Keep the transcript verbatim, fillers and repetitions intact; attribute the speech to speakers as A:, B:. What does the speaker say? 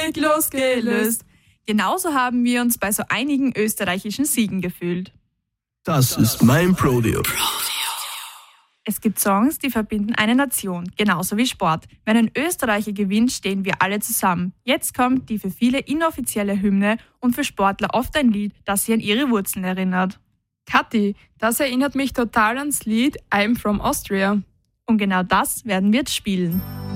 A: Panik losgelöst. Genauso haben wir uns bei so einigen österreichischen Siegen gefühlt.
B: Das ist mein Prodeo.
A: Es gibt Songs, die verbinden eine Nation, genauso wie Sport. Wenn ein Österreicher gewinnt, stehen wir alle zusammen. Jetzt kommt die für viele inoffizielle Hymne und für Sportler oft ein Lied, das sie an ihre Wurzeln erinnert.
C: Kathi, das erinnert mich total ans Lied I'm from Austria.
A: Und genau das werden wir jetzt spielen.